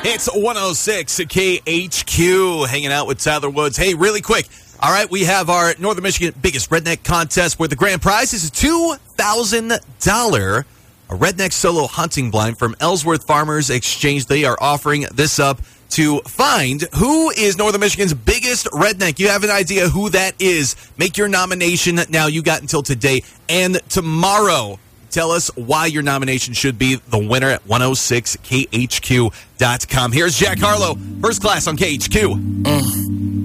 It's 106 KHQ, hanging out with Tyler Woods. Hey, really quick. All right, we have our Northern Michigan biggest redneck contest where the grand prize is a $2,000 a redneck solo hunting blind from Ellsworth Farmers Exchange. They are offering this up to find who is Northern Michigan's biggest redneck. You have an idea who that is. Make your nomination now. You got until today and tomorrow. Tell us why your nomination should be the winner at 106khq.com. Here's Jack Harlow, First Class on KHQ.